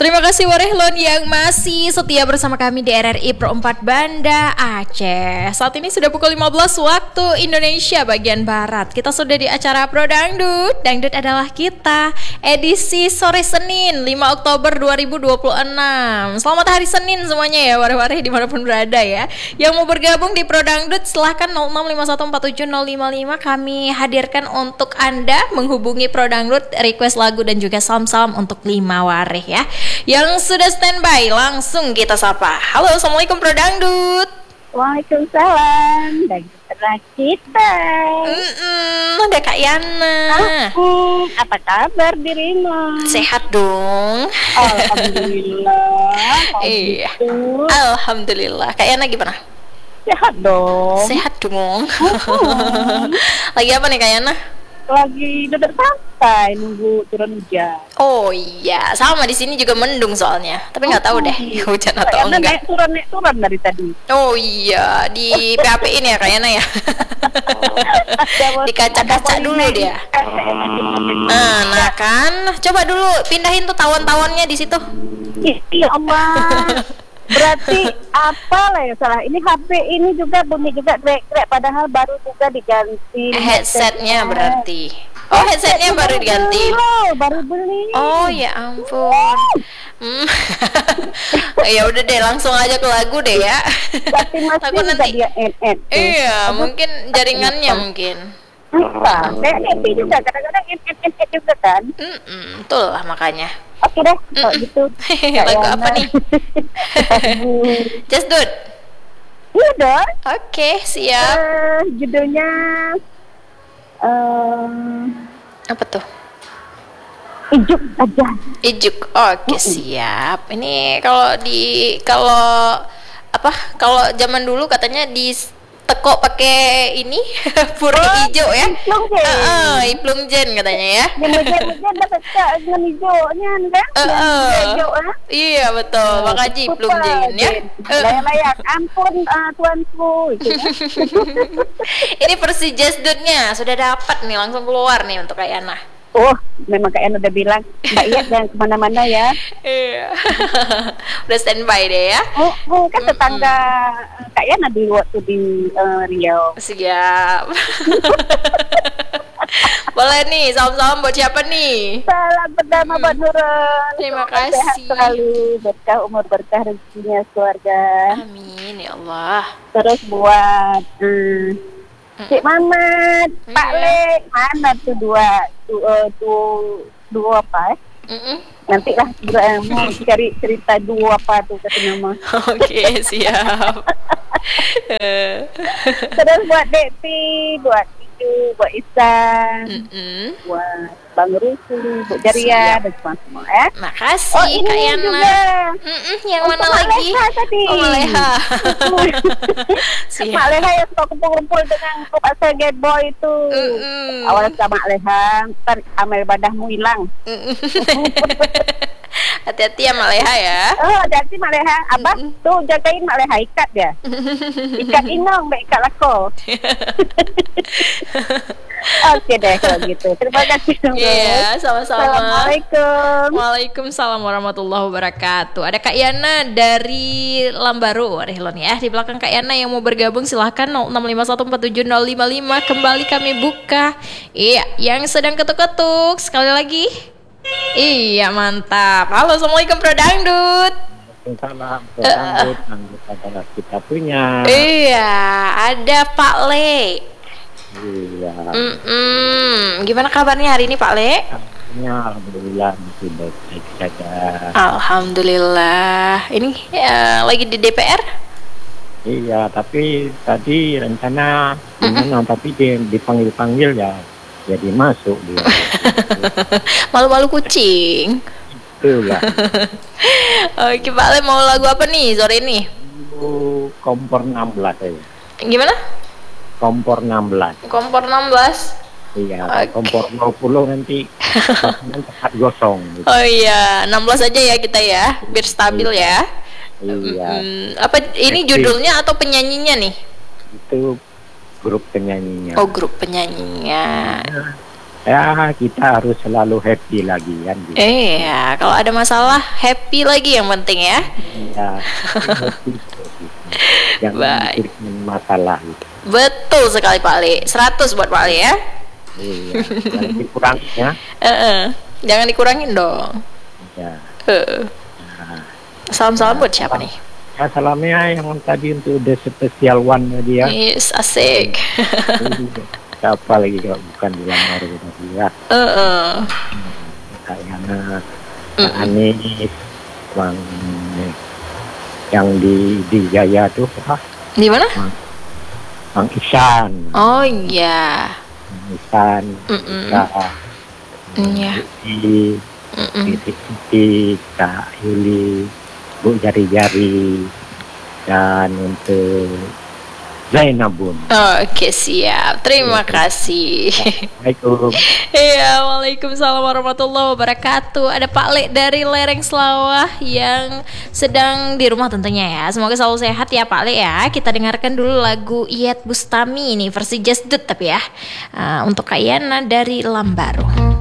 Terima kasih Warehlon yang masih setia bersama kami di RRI Pro 4 Banda Aceh. Saat ini sudah pukul 15 waktu Indonesia bagian Barat. Kita sudah di acara Pro Dangdut. Dangdut adalah kita. Edisi sore Senin 5 Oktober 2026. Selamat hari Senin semuanya ya, wareh-wareh dimanapun berada ya. Yang mau bergabung di Pro Dangdut silahkan 0651470555. Kami hadirkan untuk Anda menghubungi Pro Dangdut, request lagu dan juga salam-salam untuk 5 wareh ya. Yang sudah standby langsung kita sapa. Halo, assalamualaikum Pro Dangdut. Waalaikumsalam. Dangdut kita. Ada Kak Yana. Apa kabar dirimu? Sehat dong. Alhamdulillah. Iya. Gitu. Alhamdulillah. Kak Yana gimana? Sehat dong. Sehat dong. Lagi apa nih Kak Yana? Lagi duduk santai nunggu turun hujan. Oh iya, sama di sini juga mendung soalnya. Tapi nggak tahu deh hujan atau Karena enggak. naik turun dari tadi. Oh iya, di PHP ini ya Kak Yana ya. Dikaca-kaca dulu dia. Nah kan, coba dulu pindahin tuh tawon-tawonnya di situ. Ya Allah. Berarti apa lah yang salah? Ini HP ini juga bunyi juga krek-krek, padahal baru juga diganti Headsetnya berarti. Oh headsetnya baru diganti. Baru beli. Oh ya ampun. Ya udah deh, langsung aja ke lagu deh ya. Berarti masih Takut juga nanti. dia Iya, mungkin jaringannya mungkin. Apa? Ini juga kadang-kadang juga kan. Betul lah makanya. Oke deh, kalau gitu. Lagu apa nih? Just do it. Iya dong. Oke, siap. Judulnya Apa tuh? Ijuk aja. Ijuk. Oke, siap. Ini kalau kalau zaman dulu katanya di tekok pakai ini puri hijau ya. Iplung jen katanya ya. Mungkin dapat dengan hijaunya kan? Hijau Iya betul, makanya iplung jen ya. Layak, ampun tuanku. Ini versi Just Dut-nya sudah dapat nih, langsung keluar nih untuk Kak Yana. Oh, memang Kak Yana udah bilang Mbak Iya jangan kemana-mana ya. Iya. Udah standby deh ya. Kan tetangga Kak Yana dulu waktu di Riau. Siap. Boleh nih, salam-salam buat siapa nih? Salam pertama buat Nurul. Terima Sehat kasih. selalu, berkah umur, berkah rezekinya keluarga. Amin ya Allah. Terus buat Cik Mamat, Pak Lek, mana tuh dua apa? Nanti lah mau cari cerita dua apa tuh kata nama. Oke, siap. Terus buat Dekti, buat Ibu, buat Isan, buat Bang Rusul, buat Jaria dan semua ya. Makasih Kak Yana. Juga. Yang Untuk mana Mak lagi? Leha tadi. Oh, Maleha. Mak Leha yang suka kumpul-kumpul dengan grup asal Gay Boy itu. Awalnya sama Mak Leha, ntar amal ibadahmu hilang. Hati-hati ya Maleha ya. Oh, hati-hati Mak Leha. Abah tuh jagain Mak Leha, ikat ya. Ikat inong, ikat lako. Oke deh kalau gitu. Terima kasih. Iya, sama-sama. Assalamualaikum. Waalaikumsalam warahmatullahi wabarakatuh. Ada Kak Yana dari Lambaru, Warehlon ya. Di belakang Kak Yana yang mau bergabung silahkan 0651470555. Kembali kami buka. Iya, yang sedang ketuk-ketuk sekali lagi. Iya, mantap. Halo, assalamualaikum Pro Dangdut. Salam Dangdut adalah kita punya. Iya, ada Pak Le. Iya. Gimana kabarnya hari ini Pak Le? Alhamdulillah masih baik-baik saja. Alhamdulillah. Ini lagi di DPR? Iya, tapi tadi rencana gimana? Tapi dipanggil-panggil ya jadi masuk dia. Malu-malu kucing. Itulah. Oke Pak Le, mau lagu apa nih sore ini? Kompor 16 ya. Gimana? Kompor 16. Kompor 16. Iya, Oke. kompor 20 nanti tempat gosong gitu. Oh iya, 16 aja ya kita ya, biar stabil ya. Iya. Apa ini judulnya atau penyanyinya nih? Itu grup penyanyinya. Oh, grup penyanyinya. Ya, kita harus selalu happy lagi kan. Gitu. Iya, kalau ada masalah happy lagi yang penting ya. Ya, happy. Jangan Baik. mikirin masalah gitu. Betul sekali Pak Ali. 100 buat Pak Ali ya. Iya, jangan dikurangin ya. Jangan dikurangin dong. Ya. Salam-salam buat siapa nih? Ya, salamnya yang tadi untuk the special one dia. Yes, asik. Siapa lagi kalau bukan dilamar tadi ya. Kayaknya Anies, Bang, yang di Jaya tuh, Di mana? Bang Ihsan. Oh iya. Bang Ihsan, Iya. Siti, Kak Yuli, Bu Jari-Jari, dan untuk Zainabun. Oke, siap. Terima kasih. Assalamualaikum. Iya, waalaikumsalam warahmatullahi wabarakatuh. Ada Pak Le dari Lereng Selawah yang sedang di rumah tentunya ya. Semoga selalu sehat ya Pak Le ya. Kita dengarkan dulu lagu Iyeth Bustami ini versi Just Dut tapi ya. Untuk Kak Yana dari Lambaru.